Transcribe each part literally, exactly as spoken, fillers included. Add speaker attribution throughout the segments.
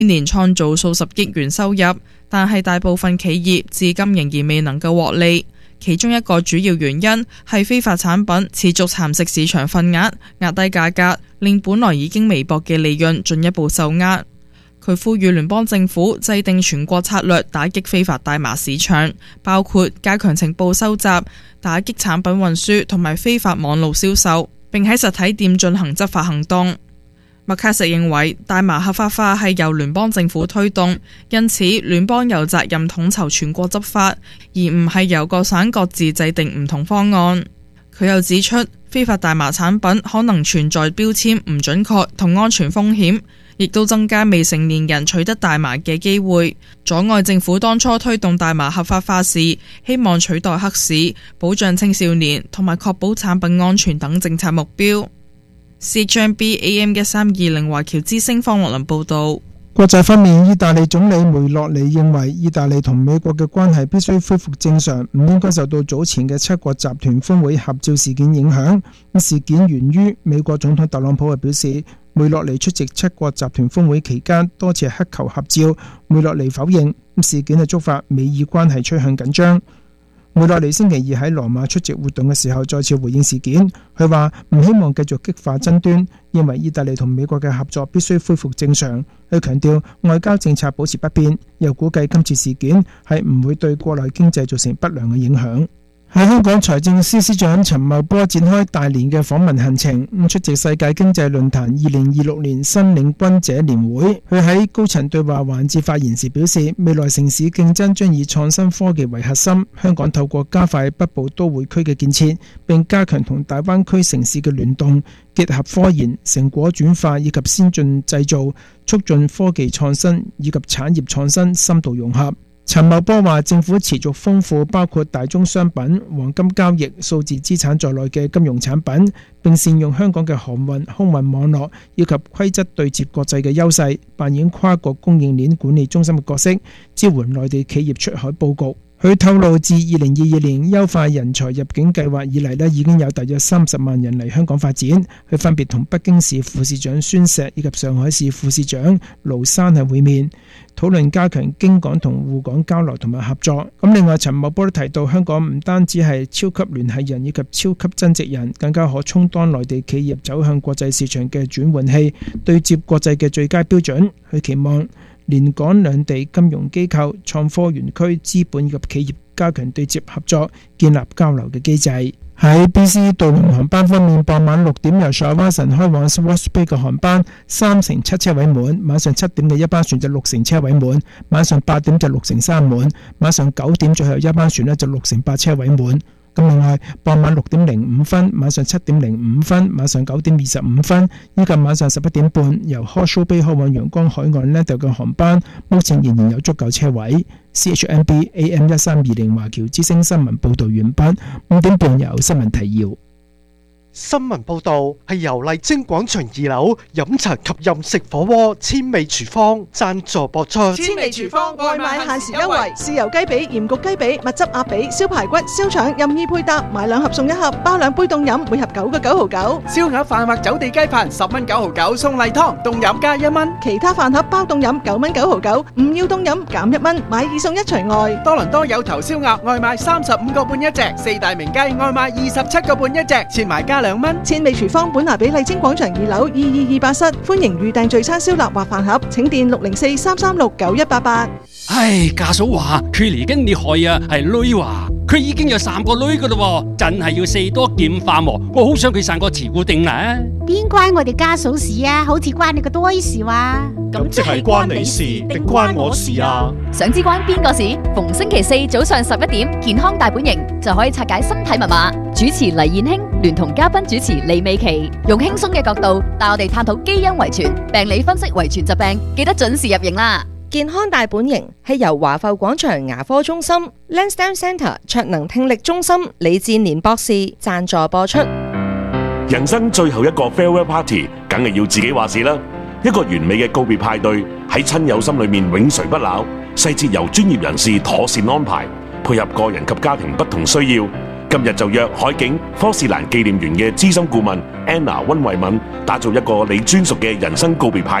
Speaker 1: 年創造數十億元收入，但係大部分企業至今仍然未能夠獲利。其中一個主要原因係非法產品持續蠶食市場份額，壓低價格，令本來已經微薄嘅利潤進一步受壓。佢呼籲聯邦政府制定全國策略，打擊非法大麻市場，包括加強情報收集、打擊產品運輸同埋非法網路銷售，並喺實體店進行執法行動。麥卡錫認為大麻合法化係由聯邦政府推動，因此聯邦有責任統籌全國執法，而唔係由各省各自制定唔同方案。佢又指出，非法大麻產品可能存在標籤唔準確同安全風險，亦都增加未成年人取得大麻嘅機會，阻礙政府當初推動大麻合法化時希望取代黑市、保障青少年同埋確保產品安全等政策目標。C G M B A M 一三二零華僑之聲方樂林報道。
Speaker 2: 國際方面，意大利總理梅洛尼認為意大利同美國嘅關係必須恢復正常，唔應該受到早前嘅七國集團峰會合照事件影響。事件源於美國總統特朗普表示，梅洛尼出席七國集團峰會期間多次乞求合照，梅洛尼否認。事件係觸發美意關係趨向緊張。梅洛尼星期二喺羅馬出席活動嘅時候再次回應事件，佢話唔希望繼續激化爭端，認為意大利同美國嘅合作必須恢復正常。佢強調外交政策保持不變，又估計今次事件係唔會對國內經濟造成不良嘅影響。喺香港，財政司司長陳茂波展開大連嘅訪問行程，出席世界經濟論壇二零二六年新領軍者年會。佢喺高層對話環節發言時表示，未來城市競爭將以創新科技為核心，香港透過加快北部都會區嘅建設，並加強同大灣區城市嘅聯動，結合科研、成果轉化以及先進製造，促進科技創新以及產業創新深度融合。陳茂波話，政府持續豐富包括大宗商品、黃金交易、數字資產在內嘅金融產品，並善用香港嘅航運、空運網絡以及規則對接國際嘅優勢，扮演跨國供應鏈管理中心嘅角色，支援內地企業出海佈局。佢透露，自二零二二年優化人才入境計劃以嚟呢，已經有大約三十萬人嚟香港發展。佢分別同北京市副市長孫石以及上海市副市長盧山係會面，討論加強京港同滬港交流同埋合作。咁另外，陳茂波都提到，香港唔單止係超級聯繫人以及超級增值人，更加可充當內地企業走向國際市場嘅轉換器，對接國際嘅最佳標準。佢期望連港兩地金融機構、創科園區、資本及企業加強對接合作，建立交流嘅機制。喺 B C 渡輪航班方面，傍晚六點由沙灣神開往 Ross Bay 嘅航班三成七車位滿，晚上七點嘅一班船就六成車位滿，晚上八點就六成三滿，晚上九點最後一班船呢就六成八車位滿。咁另外，傍晚六點零五分、晚上七點零五分、晚上九點二十五分以及晚上十一點半由 Horseshoe Bay 開往陽光海岸呢度嘅航班，目前仍然有足夠車位。C H M B A M 一三二零華僑之聲新聞報道完畢，五點半有新聞提要。
Speaker 3: 新聞報道係由麗晶廣場二樓飲茶及任食火鍋千味廚房贊助播出。
Speaker 4: 千味廚房外賣限時優惠，豉油雞髀、鹽焗雞髀、蜜汁鴨髀、燒排骨、燒腸任意配搭，買兩盒送一盒，包兩杯凍飲，每盒九個九毫九。
Speaker 5: 燒鴨飯或走地雞飯十蚊九毫九，送例湯凍飲加一蚊。
Speaker 4: 其他飯盒包凍飲九蚊九毫九，唔要凍飲減一蚊，買二送一除外。
Speaker 5: 多倫多有頭燒鴨外賣三十五個半一隻，四大名雞外賣二十七個半一隻，切埋加兩蚊。
Speaker 4: 千味廚房本拿比麗晶廣場二樓二二二八室，歡迎預訂聚餐燒臘或飯盒，請電六零四三三六九一八八。
Speaker 6: 唉，家嫂話佢嚟緊你害啊，係女話佢已經有三個女噶啦，真係要四多劍化喎。我好想佢生個慈固定啦。
Speaker 7: 邊關我哋家嫂事啊？好似關你個多事話。
Speaker 8: 咁即係關你事定關我事啊？
Speaker 9: 想知關邊個事？逢星期四早上十一點，健康大本營就可以拆解身體密碼。主持黎燕卿聯同嘉賓主持李美琪，用輕鬆嘅角度帶我哋探討基因遺傳、病理分析遺傳疾病，記得準時入營啦！
Speaker 10: 健康大本營係由華埠廣場牙科中心、Lansdowne Centre 卓能聽力中心李志年博士贊助播出。
Speaker 11: 人生最後一個 farewell party， 梗係要自己話事啦！一個完美嘅告別派對喺親友心裏面永垂不朽，細節由專業人士妥善安排，配合個人及家庭不同需要。今日就約海景科士蘭紀念園嘅資深顧問 Anna 溫慧敏，打造一個你專屬嘅人生告別派對。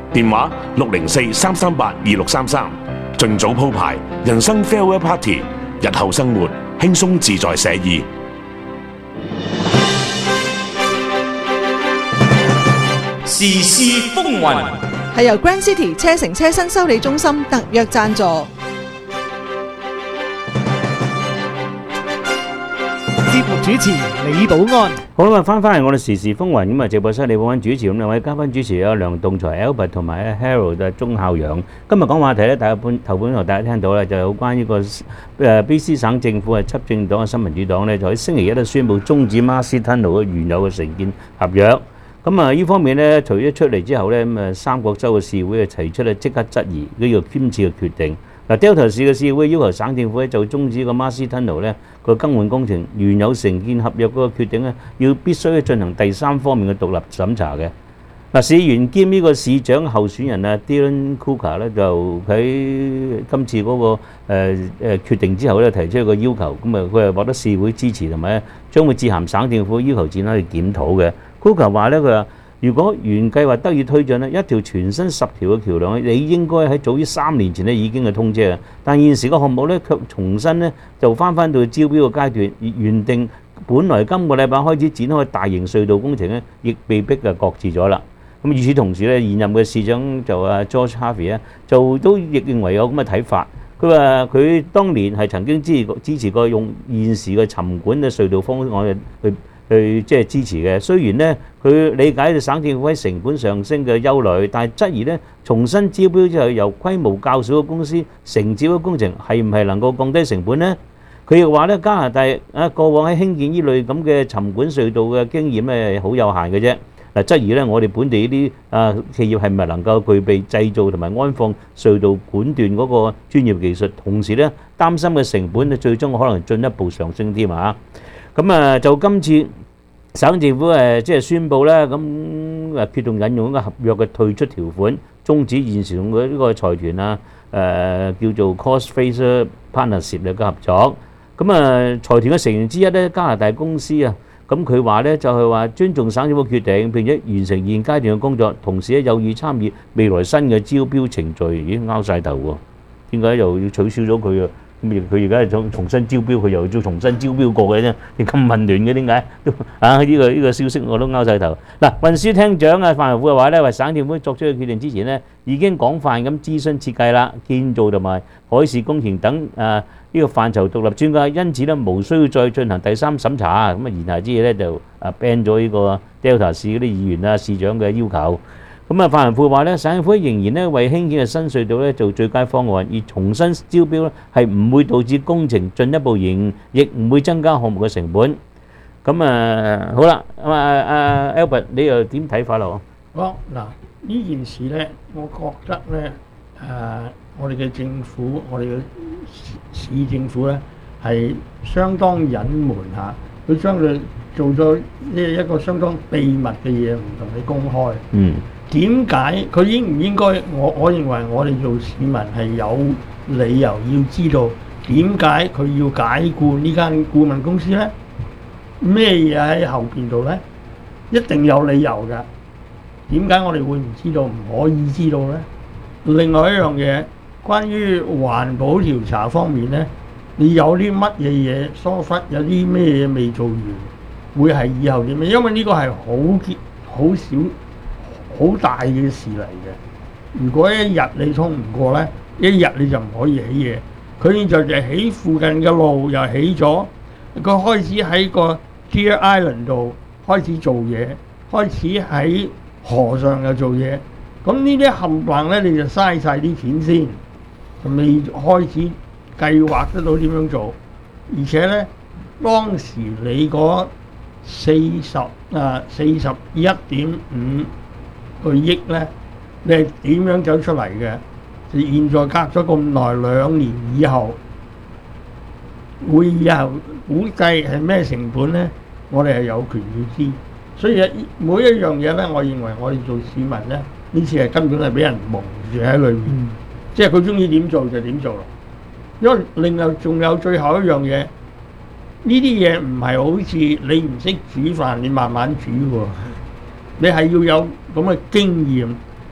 Speaker 11: 電話六零四三三八二六三三。盡早鋪排人生 farewell party， 日後生活輕鬆自在寫意。
Speaker 8: 時事風雲
Speaker 4: 係由 Grand City 車城車身修理中心特約贊助。
Speaker 5: 節目主持李寶安。
Speaker 12: 好啦，翻返嚟我哋時事風雲咁啊，直播室李寶安主持，咁兩位嘉賓主持有梁棟才 Albert 同埋 Harold 嘅鐘孝陽。今日講話題咧，大家本頭本同大家聽到咧，就有關於個誒 B C 省政府係執政黨嘅新民主黨咧，就喺星期一咧宣布終止 Marcy Tunnel 嘅原有嘅承建合約。咁啊，呢方面咧，除咗出嚟之後咧，咁啊三角洲嘅市會啊提出咧即刻質疑呢個今次嘅決定。嗱 Delta 市嘅市會要求省政府咧就終止個 Marcy Tunnel 咧個更換工程原有承建合約嗰個決定咧，要必須去進行第三方面嘅獨立審查嘅。嗱，市議員兼呢個市長候選人啊 Dylan Cooker 咧就喺今次嗰個誒誒決定之後咧提出一個要求，咁啊佢係獲得市會支持，同埋咧將會致函省政府要求展開去檢討嘅。Cooker 話咧佢話，如果原計劃得以推進咧，一條全新十條嘅橋梁咧，你應該喺早於三年前咧已經係通車嘅。但現時個項目咧卻重新咧就翻翻到招標嘅階段，而原定本來今個禮拜開始展開大型隧道工程咧，亦被逼嘅擱置咗啦。咁與此同時咧，現任嘅市長就啊 George Harvey 咧，就都亦認為有咁嘅睇法。佢話佢當年係曾經支持過支持過用現時嘅沉管嘅隧道方案去。去即係支持嘅，雖然咧佢理解省政府喺成本上升嘅憂慮，但係質疑咧重新招標之後由規模較少嘅公司承接嘅工程係唔係能夠降低成本呢？佢亦話咧加拿大啊過往喺興建呢類咁嘅沉管隧道嘅經驗咧好有限嘅啫。嗱，質疑咧我哋本地呢啲啊企業係咪能夠具備製造同埋安放隧道管段嗰個專業技術，同時咧擔心嘅成本咧最終可能進一步上升添啊！咁啊，就今次省政府誒即係宣布咧，咁誒決定引用一個合約嘅退出條款，終止現時用嘅呢個財團啊誒叫做 Crossrail Partnership 嘅合作。咁啊，財團嘅成員之一咧，加拿大公司啊，咁佢話咧就係話尊重省政府決定，並且完成現階段嘅工作，同時咧有意參與未來新嘅招標程序。已經拗曬頭喎，點解又要取消咗佢啊？咁佢而家係想重新招標，佢又要重新招標過嘅啫，你咁混亂嘅點解？啊呢個呢個消息我都拗曬頭。嗱，運輸廳長啊范文富嘅話咧，話省政府作出嘅決定之前咧，已經廣泛咁諮詢設計啦、建造同埋海事工程等啊呢個範疇獨立專家，因此咧無需要再進行第三審查。咁啊言下之意咧就啊 ban 咗呢個 Delta 市嗰啲議員啊市長嘅要求。咁啊，范文富話咧，省政府仍然咧為興建嘅新隧道咧做最佳方案，而重新招標咧係唔會導致工程進一步延誤，亦唔會增加項目嘅成本。咁啊，好啦，咁啊啊 Albert，你又點睇法咯？
Speaker 13: 好嗱，呢件事咧，我覺得咧，誒，我哋嘅政府，我哋嘅市政府咧係相當隱瞞嚇，佢將佢做咗呢一個相當秘密嘅嘢，唔同你公開。嗯。點解佢應唔應該？我我認為我哋做市民係有理由要知道點解佢要解僱呢間顧問公司呢？咩嘢喺後邊度呢？一定有理由㗎。點解我哋會唔知道？唔可以知道呢？另外一樣嘢，關於環保調查方面呢，你有啲乜嘢嘢疏忽，有啲咩嘢未做完，會係以後點樣？因為呢個係好好少。好大嘅事嚟嘅，如果一日你通唔過呢，一日你就唔可以起嘢。佢現在就起附近嘅路又起咗，佢開始喺個 Deer Island 度開始做嘢，開始喺河上又做嘢。咁呢啲冚唪唥呢，你就嘥晒啲錢先，就未開始計劃得到點樣做。而且呢，當時你嗰四十啊四十一點五個億咧，你係點樣走出嚟嘅？就現在隔咗咁耐，兩年以後，會以後估計係咩成本咧？我哋係有權要知。所以每一樣嘢咧，我認為我哋做市民咧，呢次係根本係俾人蒙住喺裏面，嗯、即係佢中意點做就點做咯。因為另外仲有最後一樣嘢，呢啲嘢唔係好似你唔識煮飯，你慢慢煮喎。你係要有咁嘅經驗，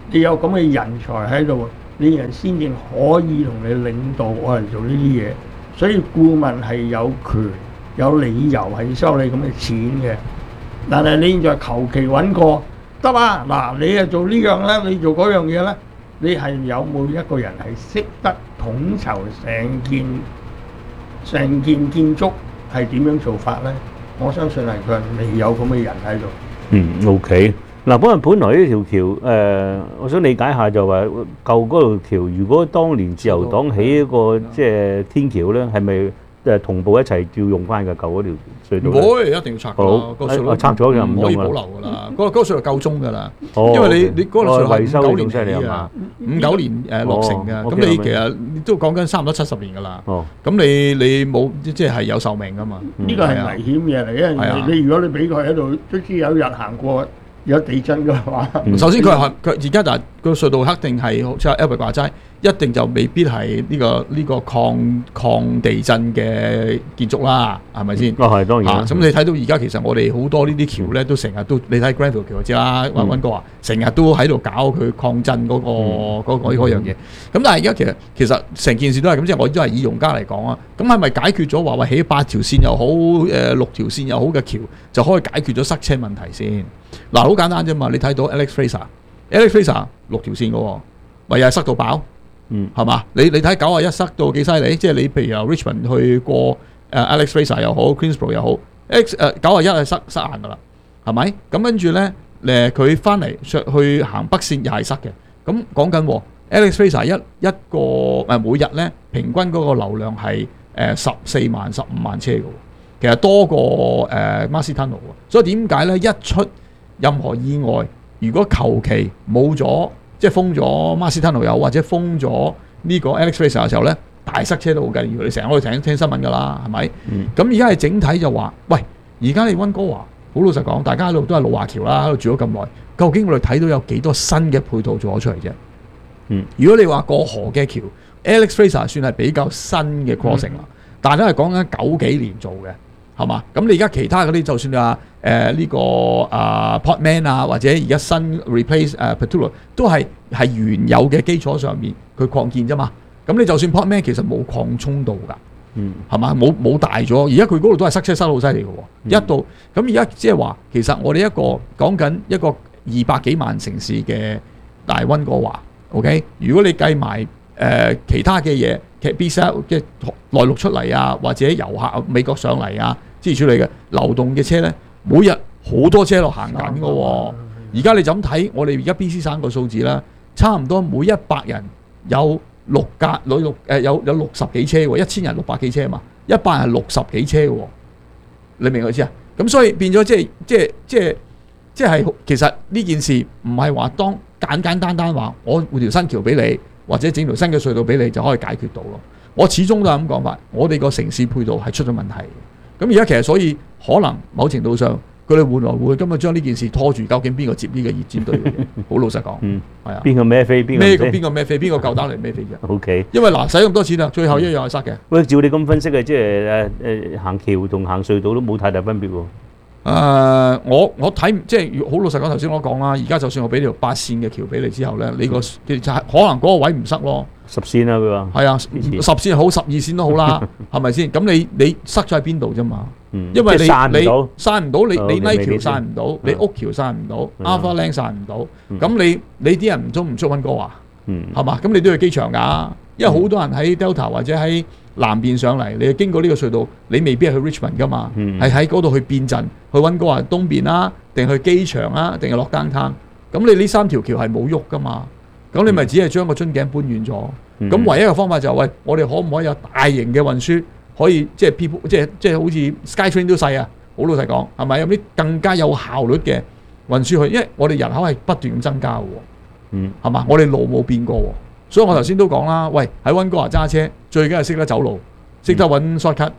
Speaker 13: 你有咁嘅人才喺度，你人先至可以同你領導我嚟做呢啲嘢。所以顧問係有權有理由係收你咁嘅錢嘅。但係你現在求其揾個得啊！嗱，你係做呢樣咧，你做嗰樣嘢咧，你係有冇一個人係識得統籌成件成件建築係點樣做法咧？我相信係佢未有咁嘅人喺度。
Speaker 12: 嗯 ，OK。嗱，本來本來呢條橋誒，我想理解下就話舊嗰條橋，如果當年自由黨起一個即係天橋咧，係咪誒同步一齊要用翻嘅舊嗰條隧道？
Speaker 14: 唔會，一定要拆㗎啦。個隧道
Speaker 12: 拆咗就唔
Speaker 14: 可以保留㗎啦。嗰嗰個隧道夠鐘㗎啦，因為你你嗰個隧道係五九年起啊，五九年誒落成嘅。咁你其實都講緊差唔多七十年㗎啦。咁你你冇即係有壽命㗎嘛？
Speaker 13: 呢個係危險嘢嚟嘅。你如果你俾佢喺度，卒之有日行過。有地震嘅話，
Speaker 14: 首先佢係佢而家就係個隧道，一定係好似阿 Albert 話齋，一定就未必係呢個呢個抗抗地震嘅建築啦，係咪先？
Speaker 12: 哦，係當然。
Speaker 14: 咁你睇到而家其實我哋好多呢啲橋咧，都成日都你睇 Grenfell 橋就知啦，話溫哥華成日都喺度搞佢抗震嗰個嗰個嗰樣嘢。咁但係而家其實其實成件事都係咁，即係我都係以用家嚟講啊。咁係咪解決咗話話起八條線又好，誒六條線又好嘅橋就可以解決咗塞車問題先？嗱，好簡單啫嘛！你睇到 Alex Fraser，Alex Fraser 六條線嘅喎，咪又係塞到飽，嗯，係嘛？你你睇九啊一塞到幾犀利？即係你譬如由 Richmond 去過誒 Alex Fraser 又好 ，Queensborough 又好 ，X 誒九啊一係塞塞硬㗎啦，係咪？咁跟住咧誒佢翻嚟去行北線又係塞嘅。咁講緊 Alex Fraser 一一個誒每日咧平均嗰個流量係誒十四萬、十五萬車嘅喎，其實多過誒 Marsden Tunnel 喎。所以點解咧一出任何意外，如果求其冇咗，即係封咗 Marsden Tunnel 又或者封咗呢個 Alex Fraser 嘅時候咧，大塞車都好緊要。你成日我哋成日聽新聞㗎啦，係咪？咁而家係整體就話，喂，而家你溫哥華好老實講，大家喺度都係老華僑啦，喺度住咗咁耐，究竟我哋睇到有幾多新嘅配套做咗出嚟啫？嗯，如果你話過河嘅橋 ，Alex Fraser 算係比較新嘅 crossing 啦，但係都係講緊九幾年做嘅。係嘛？咁你而家其他嗰啲，就算你話誒呢個啊 Portman 啊，或者而家新 replace 誒 Petula 都係係原有嘅基礎上面佢擴建啫嘛。咁你就算 Portman 其實冇擴充到㗎，嗯，係嘛？冇冇大咗。而家佢嗰度都係塞車塞到好犀利嘅喎，嗯、一度咁而家即係話，其實我哋一個講緊一個二百幾萬城市嘅大溫哥華 ，OK？ 如果你計埋誒、呃、其他嘅嘢，其實 B C L 嘅內陸出嚟啊，或者遊客美國上嚟啊。支持處理嘅流動嘅車咧，每日好多車落行緊嘅喎。而家你就咁睇，我哋而家 B C 省個數字啦，差唔多每一百人有六架六六誒有有六十幾車喎，一千人六百幾車嘛，一百人係六十幾車喎。你明我意思啊？咁所以變咗即係即係即係即係其實呢件事唔係話當簡簡單單話我換條新橋俾你，或者整條新嘅隧道俾你就可以解決到咯。我始終都係咁講法，我哋個城市配套係出咗問題。咁而家其實所以可能某程度上佢哋換來換去，今日將呢件事拖住，究竟邊個接呢個熱煎堆嘅？好老實講，嗯，係啊，
Speaker 12: 邊個孭飛？邊個
Speaker 14: 孭個邊個孭飛？邊個夠膽嚟孭飛嘅
Speaker 12: ？O K， 因
Speaker 14: 為嗱使咁多錢啊，最後一樣係塞嘅。
Speaker 12: 喂，照你咁分析嘅，即係誒誒行橋同行隧道都冇太大分別喎。誒、
Speaker 14: 呃，我我睇即係好老實講，頭先我講啦，而家就算我俾條八線嘅橋俾你之後咧，你個其實可能嗰個位唔塞咯。
Speaker 12: 十線啊，佢話係
Speaker 14: 啊，十線好，十二線都好啦，係咪先？咁你你塞咗喺邊度啫嘛？
Speaker 12: 嗯、
Speaker 14: 因為你你散唔到，你、哦、你拉橋散唔到，嗯、你屋橋散唔到 ，Alpha Lane 散唔到，咁、嗯、你你啲人唔中唔出溫哥華，係嘛、嗯？咁你都要機場㗎，因為好多人喺 Delta 或者喺南邊上嚟，你經過呢個隧道，你未必係去 Richmond 㗎嘛，係喺嗰度去變陣，去溫哥華東邊啦，定去機場啊，定係落單灘，咁你呢三條橋係冇喐㗎嘛？咁你咪只係將個樽頸搬遠咗。咁、嗯、唯一嘅方法就係、是、喂，我哋可唔可以有大型嘅運輸，可以即係 people，即係即係好似 SkyTrain 都細啊。好老實講，係咪有啲更加有效率嘅運輸去？因為我哋人口係不斷咁增加嘅喎，嗯，係嘛？我哋路冇變過喎，所以我頭先都講啦，喂，喺溫哥華揸車最緊係識得走路，識得揾 shortcut，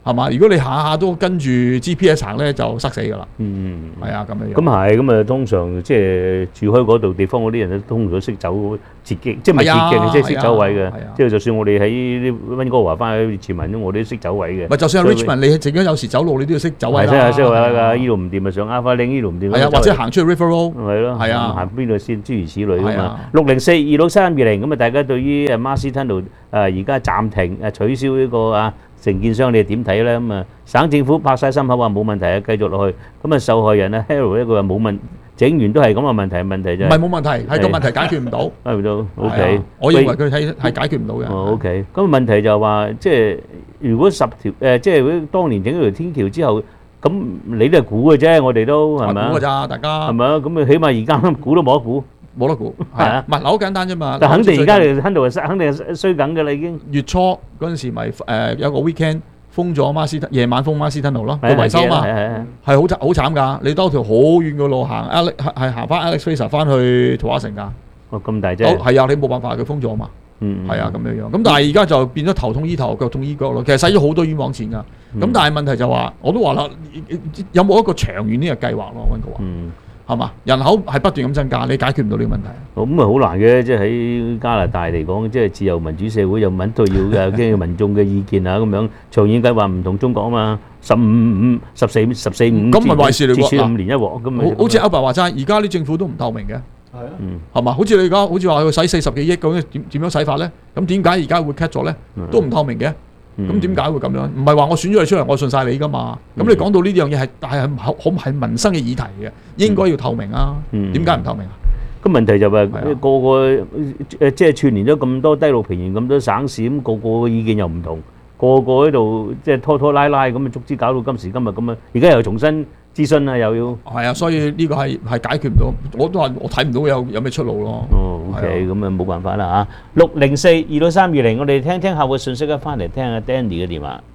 Speaker 14: 係嘛？如果你下下都跟住 G P S 行咧，就塞死㗎啦。
Speaker 12: 嗯，
Speaker 14: 係啊，咁樣樣。
Speaker 12: 咁係咁啊，通常即係住開嗰度地方嗰啲人咧，通常都識走捷徑，即係唔係捷徑，即係識走位嘅。即係就算我哋喺啲溫哥華翻去前文，我哋都識走位嘅。
Speaker 14: 咪就算係 Richmond，你自己有時走路你都要識走位啦。
Speaker 12: 係識係識位㗎，呢度唔掂咪上 Alpha Link，呢度唔掂。
Speaker 14: 係啊，或者行出去 River Road。
Speaker 12: 係咯，
Speaker 14: 係啊，
Speaker 12: 行邊度先諸如此類㗎嘛。六零四二六三二零咁啊，大家對於誒 Marcy Tunnel 誒而家暫停誒取消呢個啊承建商，你哋點睇咧？咁啊，省政府拍晒心口話冇問題啊，繼續落去。咁啊，受害人啊 Harold 咧，佢話冇問，整完都係咁嘅問題，問題就
Speaker 14: 唔係冇問題，係個問題解決唔到。
Speaker 12: 解決唔到 ，OK。
Speaker 14: 我認為佢睇係解決唔到嘅。
Speaker 12: 哦 ，OK。咁問題就係話，即係如果十條誒，即係如果當年整咗條天橋之後，咁你都係估嘅啫，我哋都係咪啊？
Speaker 14: 估㗎咋，大家
Speaker 12: 係咪啊？咁啊，起碼而家估都冇得估。
Speaker 14: 冇得估，係啊，唔係好簡單啫嘛。
Speaker 12: 但肯定而家嚟肯定係肯定係衰緊㗎啦，已經。
Speaker 14: 月初嗰陣時咪誒有個 weekend 封咗馬斯夜晚封馬斯 tunnel 咯，佢維修嘛，係好好慘㗎。你多條好遠嘅路行 Alex 係行翻 Alex Fraser 翻去土華城㗎。
Speaker 12: 哦，咁大啫。
Speaker 14: 係啊，你冇辦法，佢封咗嘛。
Speaker 12: 嗯，
Speaker 14: 係啊，咁樣樣。咁但係而家就變咗頭痛醫頭，腳痛醫腳咯。其實使咗好多冤枉錢㗎。咁但係問題就話，我都話啦，有冇一個長遠呢個計劃咯？溫哥華。嗯。係嘛？人口係不斷咁增加，你解決唔到呢個問題。
Speaker 12: 咁啊好難嘅，即係喺加拿大嚟講，即係自由民主社會有揾到要嘅，跟住民眾嘅意見啊咁樣。長遠計劃唔同中國啊嘛，十五五、十四、十四五，
Speaker 14: 咁咪壞事嚟喎。
Speaker 12: 至少五年一鑊咁
Speaker 14: 好好似歐伯話齋，而家啲政府都唔透明嘅。係啊。
Speaker 12: 嗯。係
Speaker 14: 嘛？好似你而家好似話要使四十幾億咁，點點樣使法咧？咁點解而家會 cut 咗咧？都唔透明嘅。咁點解會咁樣？唔係話我選咗你出嚟，我信晒你㗎嘛？咁你講到呢樣嘢係係好係民生嘅議題嘅，應該要透明啊？點解唔透明啊？
Speaker 12: 咁問題就係個個誒即係串連咗咁多低陸平原咁多省市，咁個個嘅意見又唔同，個個喺度即係拖拖拉拉咁啊，逐之搞到今時今日咁啊！而家又重新諮詢啊，又要
Speaker 14: 係啊，所以呢個係係解決唔到，我都話我睇唔到有有咩出路咯。
Speaker 12: 哦 ，OK，咁啊冇辦法啦嚇。六零四二到三二零，我哋聽聽客戶信息啊，翻嚟聽下 Danny 嘅電話。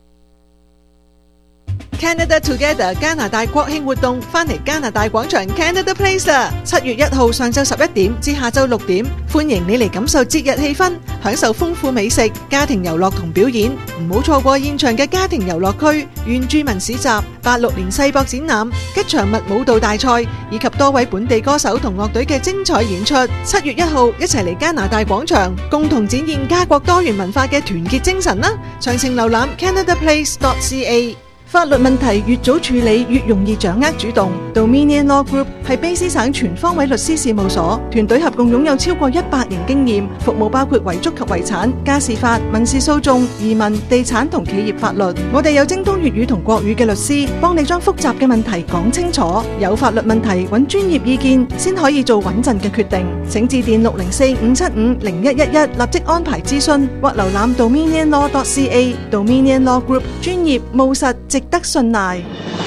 Speaker 4: Canada Together 加拿大國慶活動翻嚟加拿大廣場 Canada Place 啦！七月一號上晝十一點至下晝六點，歡迎你嚟感受節日氣氛，享受豐富美食、家庭遊樂同表演。唔好錯過現場嘅家庭遊樂區、原住民市集、八六年世博展覽、吉祥物舞蹈大賽以及多位本地歌手同樂隊嘅精彩演出。七月一號一齊嚟加拿大廣場，共同展現家國多元文化嘅團結精神啦！詳情瀏覽 canada place dot c a。法律問題越早處理越容易掌握主動。Dominion Law Group 係卑詩省全方位律師事務所，團隊合共擁有超過一百年經驗，服務包括遺囑及遺產、家事法、民事訴訟、移民、地產同企業法律。我哋有精通粵語同國語嘅律師，幫你將複雜嘅問題講清楚。有法律問題揾專業意見，先可以做穩陣嘅決定。請致電六零四五七五零一一一，立即安排諮詢，或瀏覽 dominion law dot c a。Dominion Law Group 專業務實，值得信賴。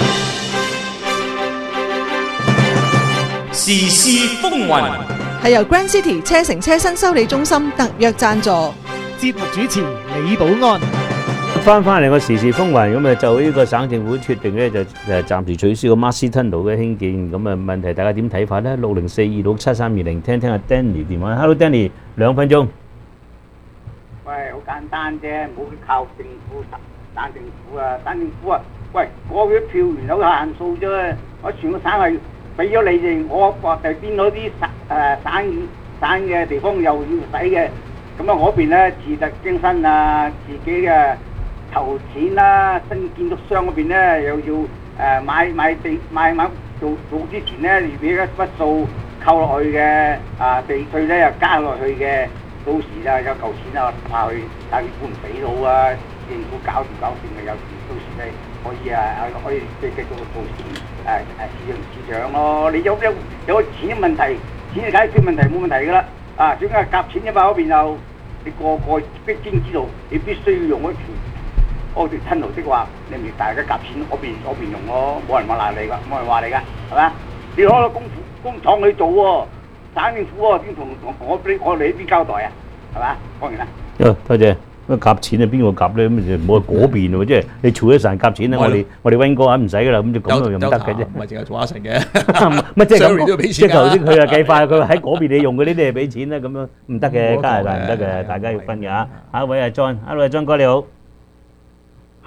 Speaker 8: 時事風雲
Speaker 4: 係由 Grand City 車城車身修理中心特約贊助。
Speaker 5: 節目主持李寶安。
Speaker 12: 翻翻嚟個時事風雲，咁啊就呢個省政府決定咧，就誒暫時取消個 Marcy Tunnel 嘅興建。咁啊問題大家點睇法咧？六零四二六七三二零，聽聽阿 Danny 電話。Hello Danny，兩分鐘。
Speaker 15: 喂，好簡單啫，唔好靠政府省政府啊，省政府啊，喂，我嘅票源有限數啫，我全個省係俾咗你哋，我話就邊嗰啲省誒省省嘅地方又要使嘅，咁啊嗰邊咧自力更生啊，自己嘅籌錢啦，新建築商嗰邊咧又要誒買買地買買做做之前咧，要俾一筆數扣落去嘅，啊地稅咧又加落去嘅，到時啊有嚿錢啊怕去但政府唔俾到啊。政府搞掂搞掂嘅，有時到時咧可以啊，可以即係繼續做誒誒市場市場咯。你有有有個錢嘅問題，錢嘅解決問題冇問題噶啦。啊，總之係夾錢啫嘛，嗰邊又你個個必經之道，你必須要用嗰條嗰條吞路的話，你咪大家夾錢嗰邊嗰邊用咯，冇人話鬧你噶，冇人話你噶，係嘛？你攞個工工廠去做喎，省政府喎點同同我俾我哋呢邊交代啊？係嘛？講完啦。
Speaker 12: 哦，多謝。咁夾錢啊，邊個夾咧？咁就唔好去嗰邊喎，即係你儲一陣夾錢啦。我哋我哋溫哥華唔使噶啦，咁就咁就唔得嘅啫。
Speaker 14: 唔係淨係做一成嘅，
Speaker 12: 乜即係咁？即係頭先佢又計快，佢話喺嗰邊你用嗰啲你係俾錢啦，咁樣唔得嘅，加拿大唔得嘅，大家要分嘅嚇。下一位係 John，Hello， John 哥你好。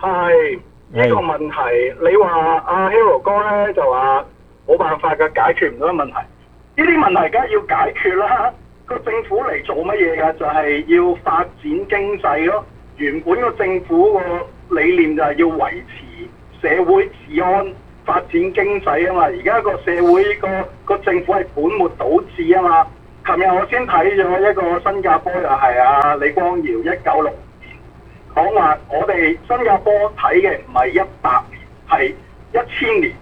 Speaker 16: 係呢個問題，你話阿 Hero 哥咧就話冇辦法嘅，解決唔到嘅問題。呢啲問題梗係要解決啦。個政府嚟做乜嘢㗎？就係、是、要發展經濟咯。原本個政府個理念就係要維持社會治安、發展經濟啊嘛。而家個社會個個政府係本末倒置啊嘛。琴日我先睇咗一個新加坡又係啊李光耀一九六年講話，我哋新加坡睇嘅唔係一百年，係一千年。